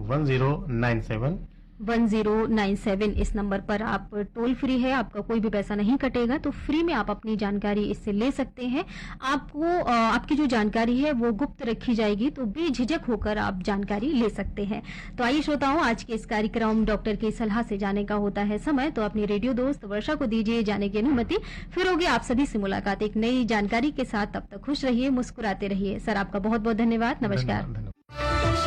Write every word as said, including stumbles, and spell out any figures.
One zero nine seven one zero nine seven इस number पर आप टोल फ्री है, आपका कोई भी पैसा नहीं कटेगा, तो फ्री में आप अपनी जानकारी इससे ले सकते हैं। आपको अ, आपकी जो जानकारी है वो गुप्त रखी जाएगी, तो बेझिझक होकर आप जानकारी ले सकते हैं। तो आइए श्रोताओं, आज के इस कार्यक्रम डॉक्टर की सलाह से जाने का होता है समय, तो अपनी रेडियो दोस्त वर्षा को दीजिए जाने की अनुमति। फिर होगी आप सभी से मुलाकात एक नई जानकारी के साथ। तब तक खुश रहिए, मुस्कुराते रहिए। सर, आपका बहुत बहुत धन्यवाद। नमस्कार।